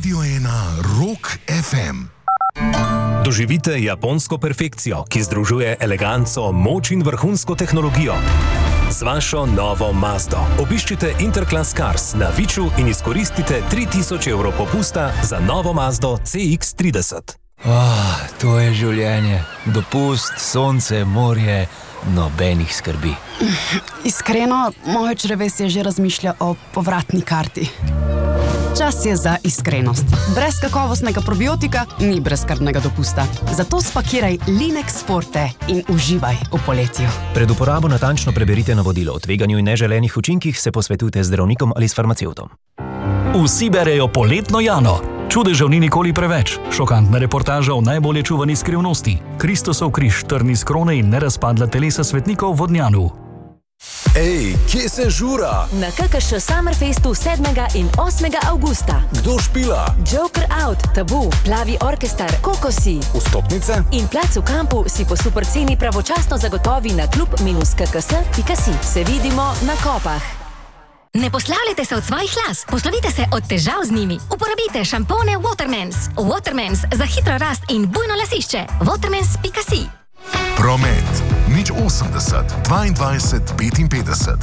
Radio 1 Rock FM. Doživite japonsko perfekcijo, ki združuje eleganco, moč in vrhunsko tehnologijo. Z vašo novo Mazdo obiščite Interclass Cars na Viču in izkoristite 3000 evrov popusta za novo Mazdo CX-30. To je življenje. Dopust, sonce, morje, nobenih skrbi. Iskreno, moje črevesje že razmišlja o povratni karti. Čas je za iskrenost. Brez kakovostnega probiotika ni brezskrbnega dopusta. Zato spakiraj Linex Forte in uživaj v poletju. Pred uporabo natančno preberite navodilo o tveganju in neželenih učinkih, se posvetujte z zdravnikom ali s farmacevtom. Vsi berejo Poletno Jano. Čudežev ni nikoli preveč. Šokantna reportaža o najbolje čuvani skrivnosti. Kristosov križ, trni z krone in nerazpadla telesa svetnikov v Vodnjanu. Ej, kje se žura? Na KKŠ Summerfestu 7. in 8. avgusta. Kdo špila? Joker Out, Tabu, Plavi orkestar, Kokosi. Vstopnice? In plac v kampu si po super ceni pravočasno zagotovi na klub-kks.si. Se vidimo na Kopah. Ne poslavljajte se od svojih las, poslovite se od težav z njimi. Uporabite šampone Watermans. Watermans za hitro rast in bujno lasišče. Watermans.si. Promet. 080 22 55.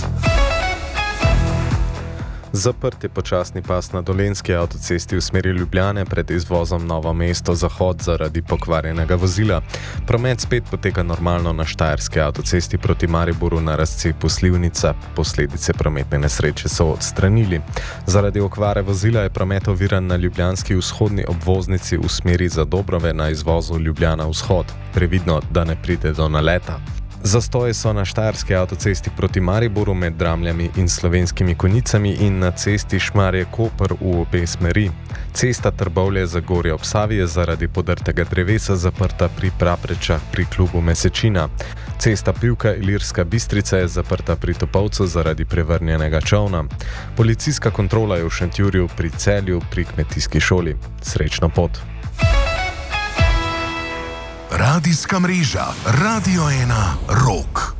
Zaprt je počasni pas na Dolenjski avtocesti v smeri Ljubljane pred izvozom Novo mesto Zahod zaradi pokvarjenega vozila. Promet spet poteka normalno na Štajerski avtocesti proti Mariboru na razcepu Slivnica. Posledice prometne nesreče so odstranili. Zaradi okvare vozila je promet oviran na ljubljanski vzhodni obvoznici v smeri Zadobrove na izvozu Ljubljana vzhod. Previdno, da ne pride do naleta. Zastoji so na Štajerski avtocesti proti Mariboru med Dramljami in Slovenskimi Konjicami in na cesti Šmarje-Koper v obe smeri. Cesta Trbovlje-Zagorje ob Savi je zaradi podrtega drevesa zaprta pri Praprečah pri klubu Mesečina. Cesta Pivka-Ilirska Bistrica je zaprta pri Topolcu zaradi prevrnjenega čolna. Policijska kontrola je v Šentjurju pri Celju pri kmetijski šoli. Srečno pot! Radijska mreža Radio 1 Rock.